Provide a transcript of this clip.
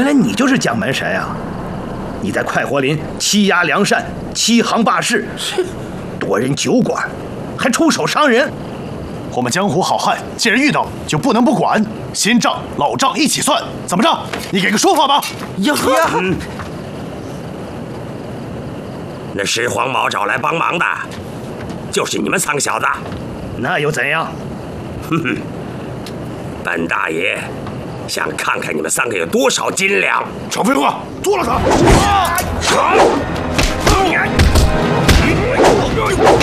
来你就是蒋门神啊！你在快活林欺压良善，欺行霸市，夺人酒馆，还出手伤人。 我们江湖好汉，既然遇到了，就不能不管，新账老账一起算。怎么着？你给个说法吧。 呀呵！ 那石黄毛找来帮忙的，就是你们3个小子。 那又怎样？ 哼哼，本大爷想看看你们3个有多少斤两。 少废话，剁了他！